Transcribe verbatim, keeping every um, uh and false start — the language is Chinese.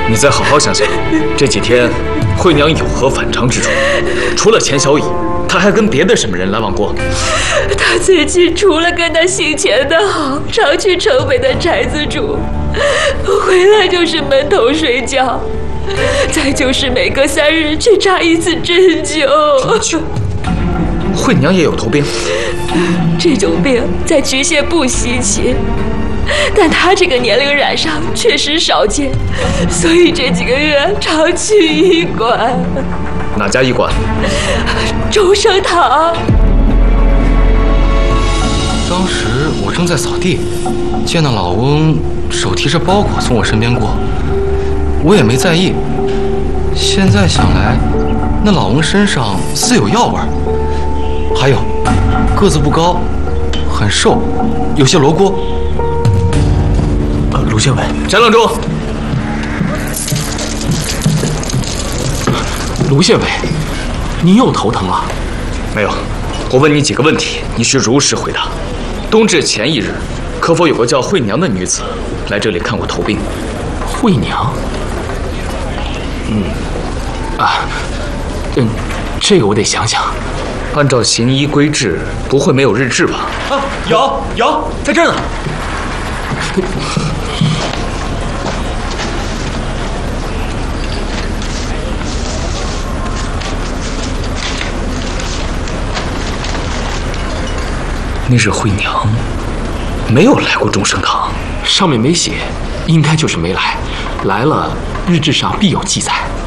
你再好好想想，这几天惠娘有何反常之处？除了钱小乙，她还跟别的什么人来往过？ 她最近除了跟她姓钱的好，常去城北的宅子住，回来就是闷头睡觉，再就是每隔三日去扎一次针灸。 针灸？惠娘也有头病？ 这种病在局县不稀奇。但他这个年龄染上确实少见，所以这几个月常去医馆。 哪家医馆？ 中生堂。 当时我正在扫地，见到老翁手提着包裹从我身边过，我也没在意。现在想来，那老翁身上似有药味儿，还有个子不高，很瘦，有些罗锅。 卢县委，翟郎中， 卢县委，您又头疼了？ 没有，我问你几个问题，你需如实回答。冬至前一日，可否有个叫惠娘的女子来这里看过头病？ 惠娘？嗯，啊，嗯，这个我得想想。 按照行医规制，不会没有日志吧？ 啊，有有，在这儿呢。 那日惠娘没有来过中生堂， 上面没写，应该就是没来。来了，日志上必有记载。